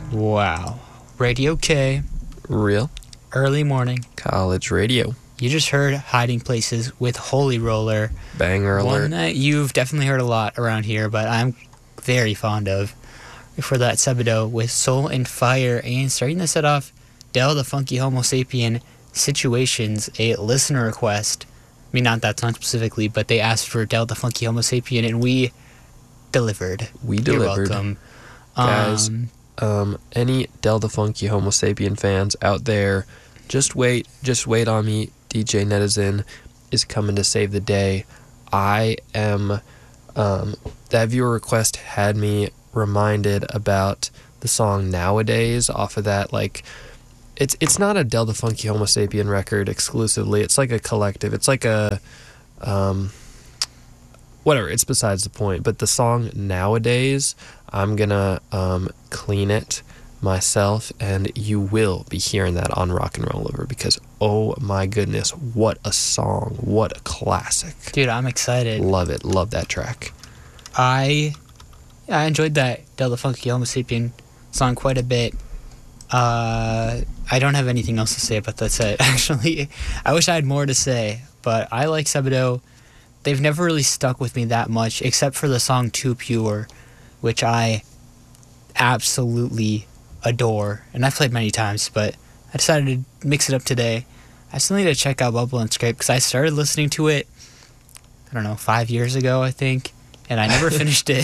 Wow. Radio K. Real. Early morning. College radio. You just heard Hiding Places with Holy Roller. Banger alert. One that you've definitely heard a lot around here, but I'm very fond of. For that, Sebadoh with Soul and Fire. And starting to set off, Del the Funky Homo Sapien, Situations, a listener request. I mean, not that song specifically, but they asked for Del the Funky Homo Sapien, and we delivered. We delivered. You're welcome. Guys, any Del the Funky Homo Sapien fans out there, just wait on me. DJ Netizen is coming to save the day. I am, that viewer request had me reminded about the song Nowadays off of that, like, it's not a Del the Funky Homo Sapien record exclusively, it's like a collective, it's like a, whatever, it's besides the point, but the song Nowadays, I'm gonna clean it myself, and you will be hearing that on Rock and Roll Over, because oh my goodness, what a song, what a classic. Dude, I'm excited. Love it, love that track. I enjoyed that Del the Funky Homo Sapien song quite a bit. I don't have anything else to say about that set, actually. I wish I had more to say, but I like Sebadoh. They've never really stuck with me that much, except for the song Too Pure, which I absolutely adore, and I've played many times, but I decided to mix it up today. I still need to check out Bubble and Scrape, because I started listening to it, I don't know, 5 years ago, I think, and I never finished it.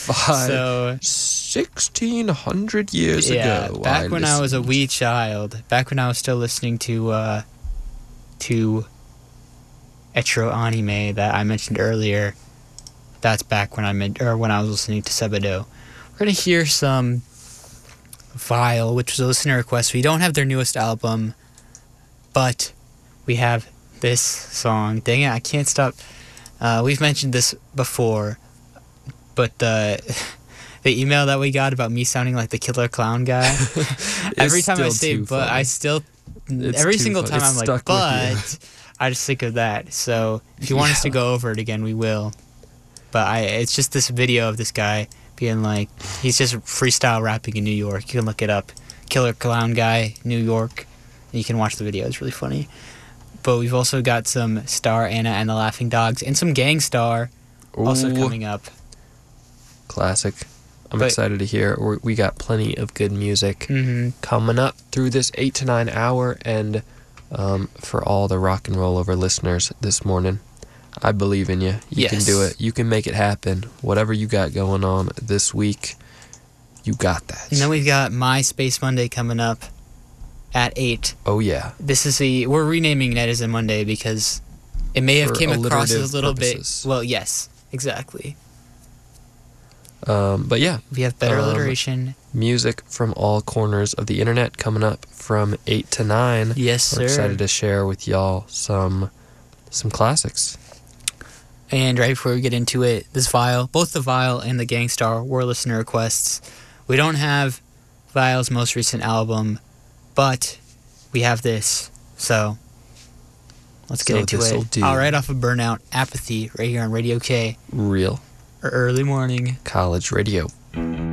1600 years ago. Back when I was a wee child, back when I was still listening to Etro Anime that I mentioned earlier, that's back when when I was listening to Sebadoh. We're gonna hear some Vile, which was a listener request. We don't have their newest album, but we have this song. Dang it, I can't stop. We've mentioned this before, but the email that we got about me sounding like the Killer Clown guy. Every time I say "but," I still every single time I'm like "but." I just think of that. So if you want us to go over it again, we will. But it's just this video of this guy being like, he's just freestyle rapping in New York. You can look it up. Killer Clown Guy, New York. And you can watch the video. It's really funny. But we've also got some Star Anna and the Laughing Dogs and some Gangstar also coming up. Classic. I'm excited to hear it. We got plenty of good music coming up through this 8 to 9 hour. And for all the Rock and Roll Over listeners this morning, I believe in you. You can do it. You can make it happen. Whatever you got going on this week, you got that. And then we've got My Space Monday coming up at 8. Oh, yeah. This is we're renaming Netizen Monday because it may have came across as a little bit. Well, yes, exactly. But yeah. We have better alliteration. Music from all corners of the internet coming up from 8 to 9. Yes, sir. We're excited to share with y'all some classics. And right before we get into it, this Vile, both the Vile and the Gangstar were listener requests. We don't have Vile's most recent album, but we have this. So let's get into it. All right, off of Burnout, Apathy, right here on Radio K. Real. Or Early Morning. College Radio. Mm-hmm.